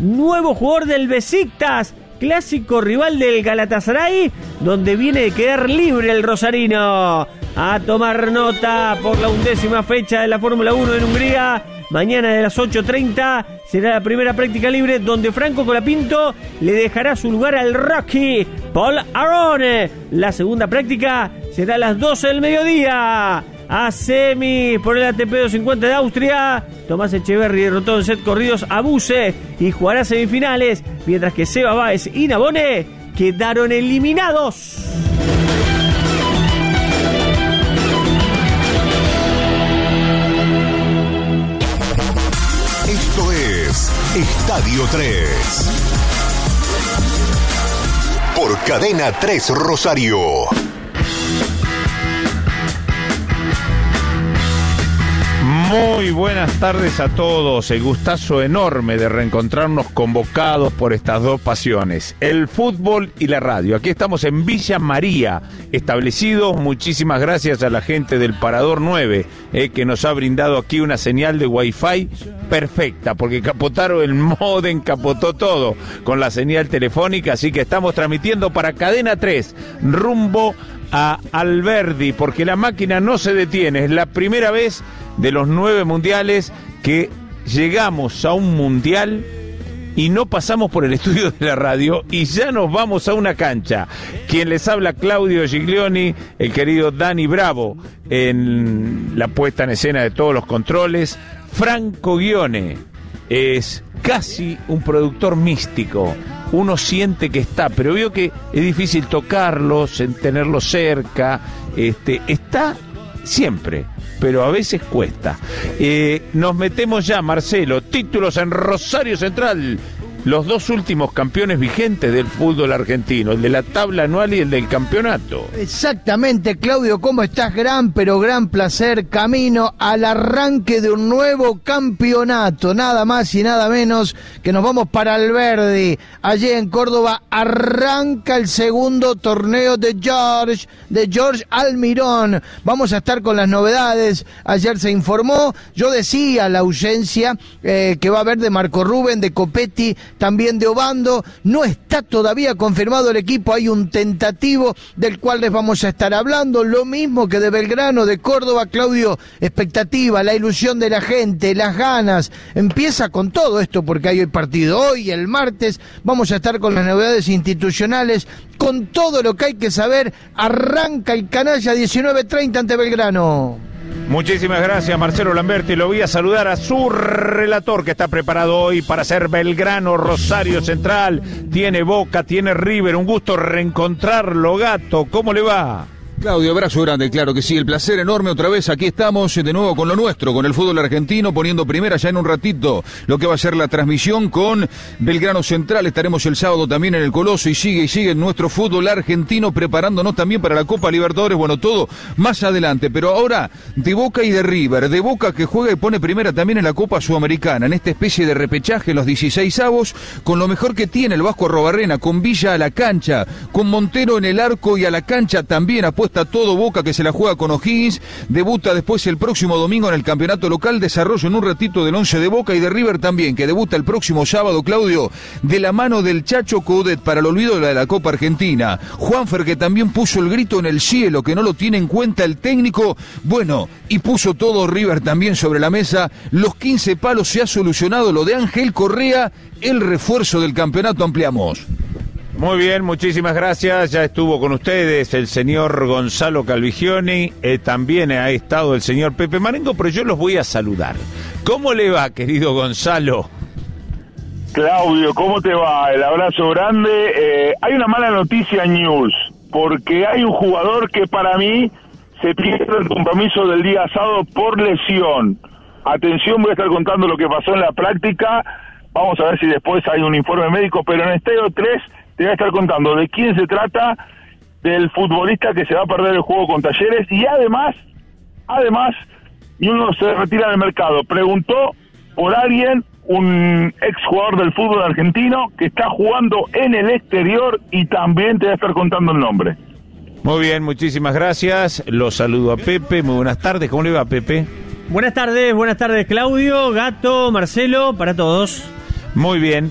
nuevo jugador del Besiktas, clásico rival del Galatasaray, donde viene de quedar libre el rosarino. A tomar nota por la 11ª fecha de la Fórmula 1 en Hungría. Mañana de las 8:30 será la primera práctica libre, donde Franco Colapinto le dejará su lugar al Rocky Paul Arone. La segunda práctica será a las 12 del mediodía. A semis por el ATP 250 de Austria, Tomás Echeverry derrotó en set corridos a Buse y jugará semifinales, mientras que Seba Báez y Nabone quedaron eliminados. Esto es Estadio 3 por Cadena 3 Rosario. Muy buenas tardes a todos. El gustazo enorme de reencontrarnos convocados por estas dos pasiones, el fútbol y la radio. Aquí estamos en Villa María, establecidos. Muchísimas gracias a la gente del Parador 9, que nos ha brindado aquí una señal de Wi-Fi perfecta, porque capotaron el modem, capotó todo con la señal telefónica. Así que estamos transmitiendo para Cadena 3, rumbo a Alberdi, porque la máquina no se detiene. Es la primera vez de los 9 mundiales que llegamos a un mundial y no pasamos por el estudio de la radio y ya nos vamos a una cancha. Quien les habla, Claudio Giglioni, el querido Dani Bravo en la puesta en escena de todos los controles. Franco Ghione es casi un productor místico. Uno siente que está, pero veo que es difícil tocarlo, tenerlo cerca. Está siempre, pero a veces cuesta. Nos metemos ya, Marcelo. Títulos en Rosario Central. Los dos últimos campeones vigentes del fútbol argentino, el de la tabla anual y el del campeonato. Exactamente, Claudio, ¿cómo estás? Gran, pero gran placer, camino al arranque de un nuevo campeonato, nada más y nada menos que nos vamos para Alberdi. Allí en Córdoba arranca el segundo torneo de George Almirón. Vamos a estar con las novedades. Ayer se informó, yo decía la ausencia que va a haber de Marco Rubén, de Copetti, también de Obando. No está todavía confirmado el equipo, hay un tentativo del cual les vamos a estar hablando, lo mismo que de Belgrano, de Córdoba. Claudio, expectativa, la ilusión de la gente, las ganas, empieza con todo esto porque hay hoy partido, hoy el martes, vamos a estar con las novedades institucionales, con todo lo que hay que saber. Arranca el canalla 19:30 ante Belgrano. Muchísimas gracias, Marcelo Lamberti. Lo voy a saludar a su relator que está preparado hoy para hacer Belgrano, Rosario Central. Tiene Boca, tiene River. Un gusto reencontrarlo, Gato. ¿Cómo le va? Claudio, abrazo grande, claro que sí, el placer enorme otra vez, aquí estamos de nuevo con lo nuestro, con el fútbol argentino, poniendo primera ya en un ratito lo que va a ser la transmisión con Belgrano Central. Estaremos el sábado también en el Coloso y sigue nuestro fútbol argentino, preparándonos también para la Copa Libertadores, bueno, todo más adelante, pero ahora de Boca y de River, de Boca que juega y pone primera también en la Copa Sudamericana, en esta especie de repechaje en los 16avos, con lo mejor que tiene el Vasco Arrobarrena, con Villa a la cancha, con Montero en el arco y a la cancha también apuesta todo Boca, que se la juega con O'Higgins, debuta después el próximo domingo en el campeonato local, desarrollo en un ratito del 11 de Boca y de River también, que debuta el próximo sábado, Claudio, de la mano del Chacho Coudet para el olvido de la Copa Argentina. Juanfer, que también puso el grito en el cielo, que no lo tiene en cuenta el técnico, bueno, y puso todo River también sobre la mesa. Los 15 palos se ha solucionado, lo de Ángel Correa, el refuerzo del campeonato, ampliamos. Muy bien, muchísimas gracias. Ya estuvo con ustedes el señor Gonzalo Calvigioni, también ha estado el señor Pepe Marengo, pero yo los voy a saludar. ¿Cómo le va, querido Gonzalo? Claudio, ¿cómo te va? El abrazo grande. Hay una mala noticia, News, porque hay un jugador que para mí se pierde el compromiso del día sábado por lesión. Atención, voy a estar contando lo que pasó en la práctica. Vamos a ver si después hay un informe médico, pero en Estadio 3 te voy a estar contando de quién se trata, del futbolista que se va a perder el juego con Talleres, y además, y uno se retira del mercado. Preguntó por alguien, un exjugador del fútbol argentino que está jugando en el exterior, y también te voy a estar contando el nombre. Muy bien, muchísimas gracias. Los saludo a Pepe. Muy buenas tardes. ¿Cómo le va, Pepe? Buenas tardes, Claudio, Gato, Marcelo, para todos. Muy bien.